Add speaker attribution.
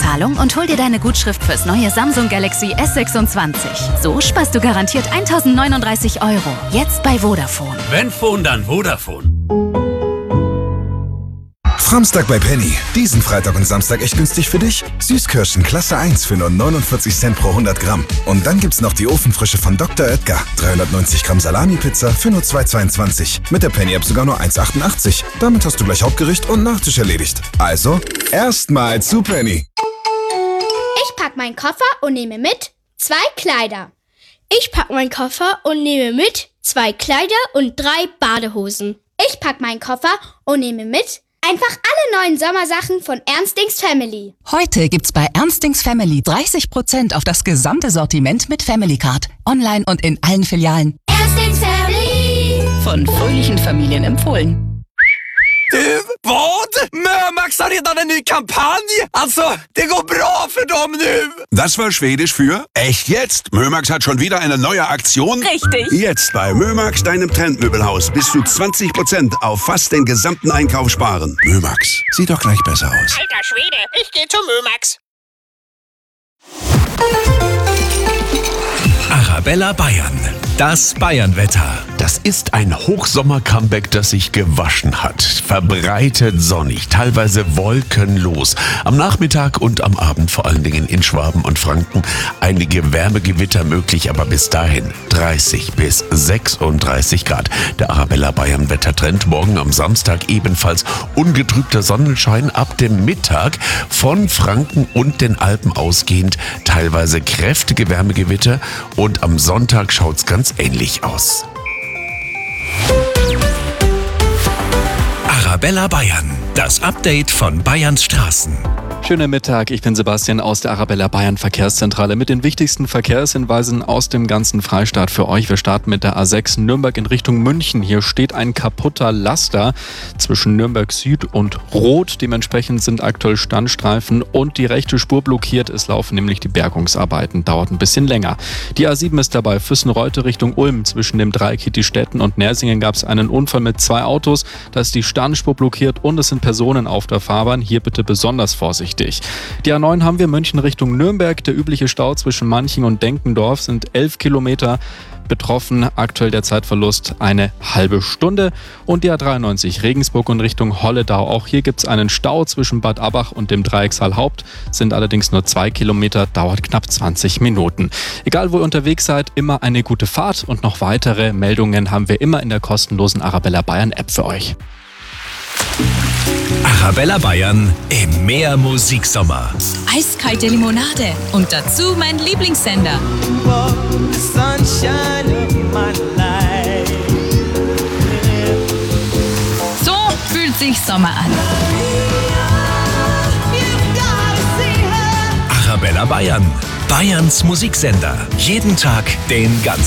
Speaker 1: Vorbezahlung und hol dir deine Gutschrift fürs neue Samsung Galaxy S26. So sparst du garantiert 1.039 €. Jetzt bei Vodafone.
Speaker 2: Wenn Phone, dann Vodafone.
Speaker 3: Samstag bei Penny. Diesen Freitag und Samstag echt günstig für dich. Süßkirschen Klasse 1 für nur 49 Cent pro 100 Gramm. Und dann gibt's noch die Ofenfrische von Dr. Oetker. 390 Gramm Salami-Pizza für nur 2,22. Mit der Penny-App sogar nur 1,88. Damit hast du gleich Hauptgericht und Nachtisch erledigt. Also, erstmal zu Penny.
Speaker 4: Ich pack meinen Koffer und nehme mit 2 Kleider.
Speaker 5: Ich pack meinen Koffer und nehme mit 2 Kleider und 3 Badehosen.
Speaker 4: Ich pack meinen Koffer und nehme mit einfach alle neuen Sommersachen von Ernstings Family.
Speaker 6: Heute gibt's bei Ernstings Family 30% auf das gesamte Sortiment mit Family Card. Online und in allen Filialen.
Speaker 4: Ernstings Family.
Speaker 6: Von fröhlichen Familien empfohlen.
Speaker 7: Vad? Mömax har redan en ny kampanj! Alltså, det går bra för dem nu!
Speaker 8: Das war Schwedisch für echt jetzt. Mömax hat schon wieder eine neue Aktion.
Speaker 6: Richtig.
Speaker 8: Jetzt bei Mömax, deinem Trendmöbelhaus, bis zu 20% auf fast den gesamten Einkauf sparen. Mömax, sieht doch gleich besser aus.
Speaker 9: Alter Schwede, ich gehe zu Mömax.
Speaker 2: Arabella Bayern. Das Bayernwetter. Das ist ein Hochsommer-Comeback, das sich gewaschen hat. Verbreitet sonnig, teilweise wolkenlos. Am Nachmittag und am Abend vor allen Dingen in Schwaben und Franken einige Wärmegewitter möglich, aber bis dahin 30 bis 36 Grad. Der Arabella Bayern Wettertrend morgen am Samstag ebenfalls ungetrübter Sonnenschein ab dem Mittag von Franken und den Alpen ausgehend, teilweise kräftige Wärmegewitter und am Sonntag schaut's ganz ähnlich aus. Arabella Bayern, das Update von Bayerns Straßen.
Speaker 10: Schönen Mittag, ich bin Sebastian aus der Arabella Bayern Verkehrszentrale mit den wichtigsten Verkehrshinweisen aus dem ganzen Freistaat für euch. Wir starten mit der A6 Nürnberg in Richtung München. Hier steht ein kaputter Laster zwischen Nürnberg Süd und Rot. Dementsprechend sind aktuell Standstreifen und die rechte Spur blockiert. Es laufen nämlich die Bergungsarbeiten, dauert ein bisschen länger. Die A7 ist dabei Füssen-Reute Richtung Ulm. Zwischen dem Dreieck Hittistetten und Nersingen gab es einen Unfall mit 2 Autos. Da ist die Standspur blockiert und es sind Personen auf der Fahrbahn. Hier bitte besonders vorsichtig. Die A9 haben wir München Richtung Nürnberg. Der übliche Stau zwischen Manching und Denkendorf sind 11 Kilometer. Betroffen aktuell der Zeitverlust eine halbe Stunde. Und die A93 Regensburg und Richtung Holledau. Auch hier gibt es einen Stau zwischen Bad Abbach und dem Dreieckssaal Haupt. Sind allerdings nur 2 Kilometer, dauert knapp 20 Minuten. Egal wo ihr unterwegs seid, immer eine gute Fahrt. Und noch weitere Meldungen haben wir immer in der kostenlosen Arabella Bayern App für euch.
Speaker 2: Arabella Bayern im Meermusiksommer.
Speaker 6: Eiskalte Limonade und dazu mein Lieblingssender. So fühlt sich Sommer an.
Speaker 2: Arabella Bayern, Bayerns Musiksender. Jeden Tag den ganzen